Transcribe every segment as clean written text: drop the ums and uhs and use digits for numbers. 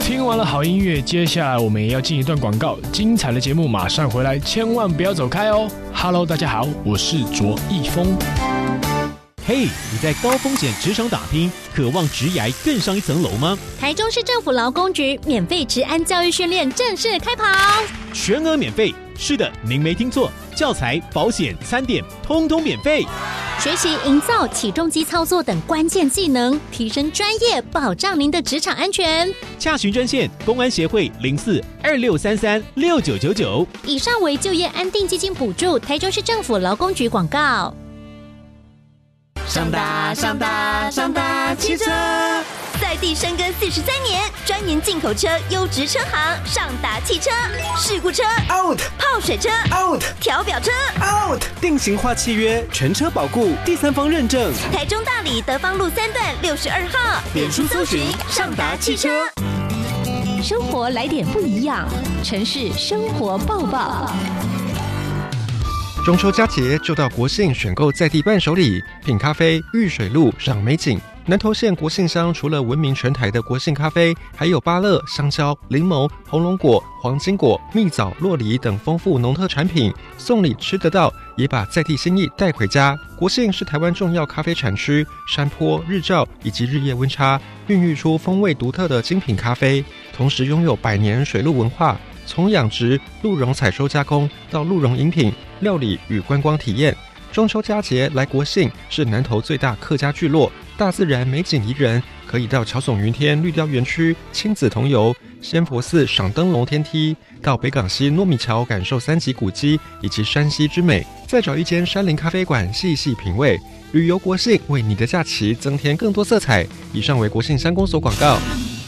听完了好音乐，接下来我们也要进一段广告，精彩的节目马上回来，千万不要走开哦。Hello， 大家好，我是卓一峰。 嘿，你在高风险职场打拼，渴望职涯更上一层楼吗？ 台中市政府劳工局免费职安教育训练正式开跑， 全额免费。是的，您没听错，教材、保险、餐点，通通免费。 学习营造起重机操作等关键技能，提升专业，保障您的职场安全。 洽询专线：公安协会04-2633-6999。 以上为就业安定基金补助，台中市政府劳工局广告。 上大汽车， 在地深耕43年，专研进口车优质车行，上达汽车。事故车 out， 泡水车 out， 调表车 out， 定型化契约，全车保固，第三方认证。 台中大里德芳路3段62号， 脸书搜寻上达汽车。 生活来点不一样，城市生活报报。 中秋佳节就到国信选购在地伴手礼，品咖啡、玉水路、赏美景。南投县国信乡除了闻名全台的国信咖啡，还有芭乐、香蕉、柠檬、红龙果、黄金果、蜜枣、洛梨等丰富农特产品，送礼吃得到，也把在地心意带回家。国信是台湾重要咖啡产区，山坡、日照以及日夜温差，孕育出风味独特的精品咖啡，同时拥有100年水鹿文化。从养殖、鹿茸采收加工到鹿茸饮品、料理与观光体验，中秋佳节来国信是南投最大客家聚落，大自然美景宜人，可以到桥耸云天绿雕园区亲子同游，仙佛寺赏灯笼天梯，到北港溪糯米桥感受3级古迹以及山溪之美，再找一间山林咖啡馆细细品味。旅游国信为你的假期增添更多色彩。以上为国信乡公所广告。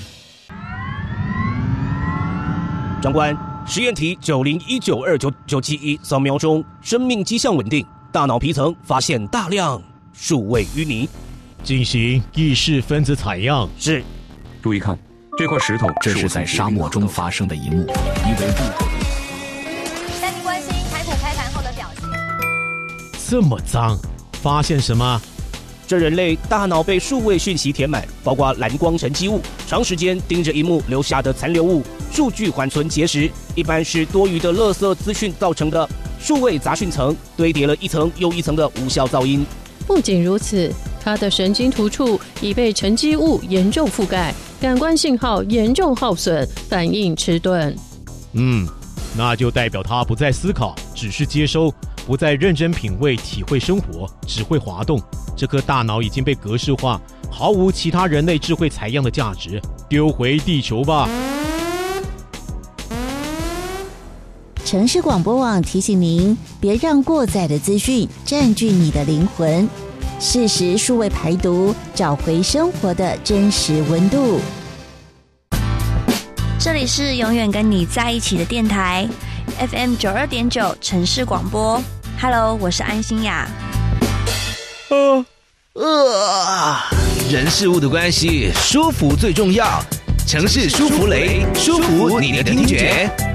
长官，实验题9019299971扫描中，生命迹象稳定，大脑皮层发现大量数位淤泥， 进行意识分子采样。 是。 注意看，这块石头，这是在沙漠中发生的一幕，因为路口。 带您关心台股开盘后的表现。 这么脏，发现什么？ 这人类大脑被数位讯息填满，包括蓝光沉积物，长时间盯着萤幕留下的残留物，数据缓存结实，一般是多余的垃圾资讯造成的。数位杂讯层堆叠了一层又一层的无效噪音。 不仅如此，它的神经突触已被沉积物严重覆盖，感官信号严重耗损，反应迟钝。 那就代表他不再思考，只是接收，不再认真品味、体会生活，只会滑动。这颗大脑已经被格式化，毫无其他人类智慧采样的价值，丢回地球吧。 城市广播网提醒您，别让过载的资讯占据你的灵魂，适时数位排毒，找回生活的真实温度。 这里是永远跟你在一起的电台 FM 92.9城市广播。Hello， 我是安心雅。 人事物的关系，舒服最重要。城市舒芙蕾，舒服你的听觉。